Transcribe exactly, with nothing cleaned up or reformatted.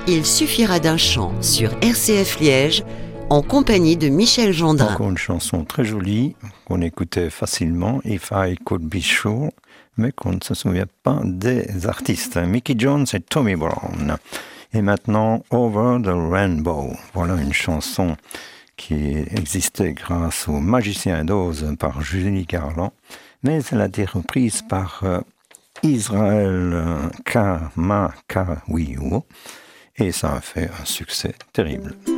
Il suffira d'un chant sur R C F Liège en compagnie de Michel Gendrin. Encore une chanson très jolie qu'on écoutait facilement, If I Could Be Sure, mais qu'on ne se souvient pas des artistes, Mickey Jones et Tommy Brown. Et maintenant, Over the Rainbow. Voilà une chanson qui existait grâce au Magicien d'Oz par Julie Garland, mais elle a été reprise par euh, Israël Kamakawiwo et ça a fait un succès terrible.